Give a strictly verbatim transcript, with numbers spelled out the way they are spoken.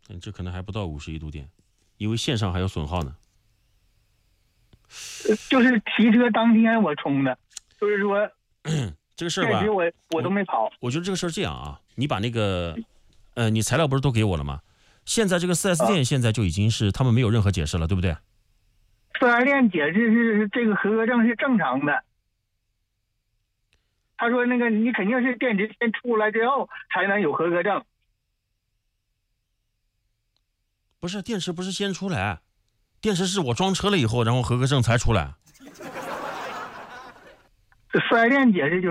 嗯，这可能还不到五十一度电，因为线上还有损耗呢。 就是提车当天我充的，就是说这个事儿吧， 我我都没跑。 我觉得这个事儿这样啊，你把那个，呃，你材料不是都给我了吗？现在这个 四 S 店现在就已经是他们没有任何解释了，对不对？ 四 S 店解释是这个合格证是正常的。他说那个你肯定是电池先出来之后才能有合格证。 不是，电池不是先出来，电池是我装车了以后，然后合格证才出来。 四 S 店解释就是